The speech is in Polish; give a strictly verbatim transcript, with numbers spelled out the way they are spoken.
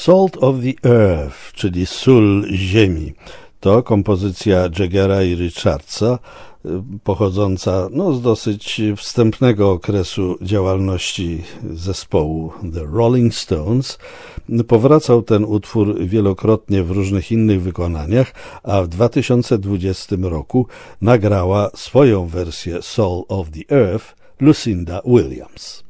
Salt of the Earth, czyli sól ziemi. To kompozycja Jaggera i Richardsa, pochodząca no, z dosyć wstępnego okresu działalności zespołu The Rolling Stones. Powracał ten utwór wielokrotnie w różnych innych wykonaniach, a w dwa tysiące dwudziestym roku nagrała swoją wersję Soul of the Earth Lucinda Williams.